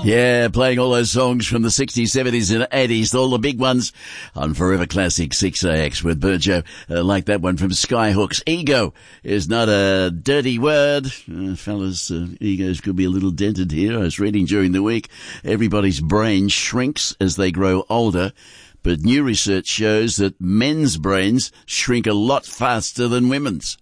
Yeah, playing all those songs from the 60s, 70s and 80s, all the big ones on Forever Classic 6AX with Burjo. Like that one from Skyhooks. Ego is not a dirty word. Fellas, egos could be a little dented here. I was reading during the week, everybody's brain shrinks as they grow older. But new research shows that men's brains shrink a lot faster than women's.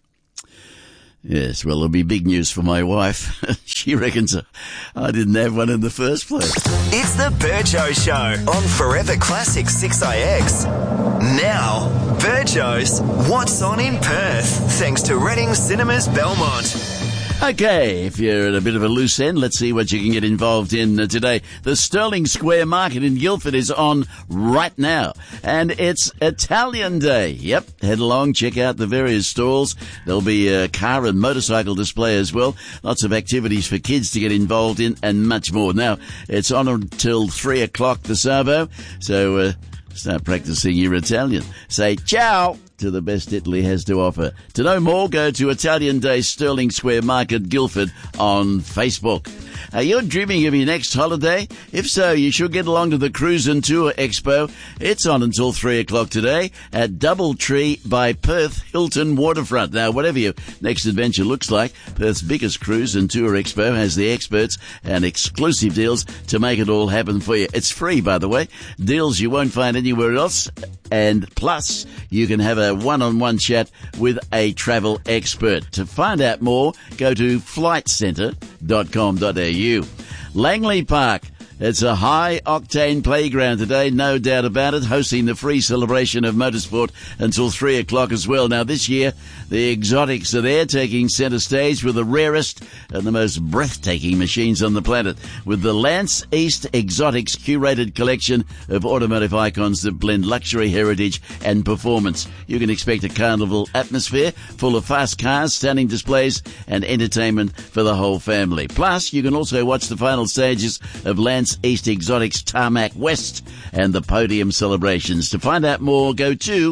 Yes, well, it'll be big news for my wife. She reckons I didn't have one in the first place. It's the Burjo Show on Forever Classic 6AX. Now, Burjo's What's On in Perth, thanks to Reading Cinemas Belmont. Okay, if you're at a bit of a loose end, let's see what you can get involved in today. The Sterling Square Market in Guildford is on right now, and it's Italian Day. Yep, head along, check out the various stalls. There'll be a car and motorcycle display as well. Lots of activities for kids to get involved in and much more. Now, it's on until 3 o'clock this Arvo, so start practicing your Italian. Say ciao to the best Italy has to offer. To know more, go to Italian Day Sterling Square Market, Guildford on Facebook. You're dreaming of your next holiday? If so, you should get along to the Cruise and Tour Expo. It's on until 3 o'clock today at Doubletree by Perth Hilton Waterfront. Now, whatever your next adventure looks like, Perth's biggest Cruise and Tour Expo has the experts and exclusive deals to make it all happen for you. It's free, by the way. Deals you won't find anywhere else. And plus, you can have a one-on-one chat with a travel expert. To find out more, go to flightcentre.com.au. Langley Park. It's a high-octane playground today, no doubt about it, hosting the free celebration of motorsport until 3 o'clock as well. Now, this year, the exotics are there, taking centre stage with the rarest and the most breathtaking machines on the planet, with the Lance East Exotics curated collection of automotive icons that blend luxury, heritage and performance. You can expect a carnival atmosphere full of fast cars, stunning displays and entertainment for the whole family. Plus, you can also watch the final stages of Lance East Exotics Tarmac West and the podium celebrations. To find out more, go to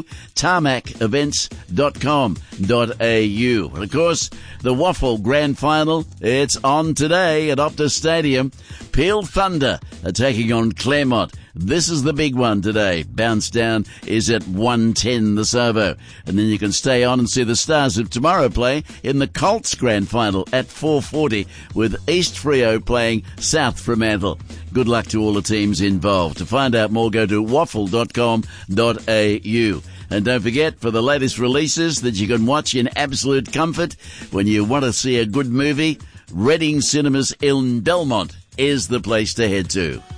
tarmacevents.com.au. And of course, the Waffle Grand Final, it's on today at Optus Stadium. Peel Thunder are taking on Claremont. This is the big one today. Bounce down is at 1:10 this Arvo. And then you can stay on and see the Stars of Tomorrow play in the Colts Grand Final at 4:40 with East Freo playing South Fremantle. Good luck to all the teams involved. To find out more, go to waffle.com.au. And don't forget, for the latest releases that you can watch in absolute comfort when you want to see a good movie, Reading Cinemas in Belmont is the place to head to.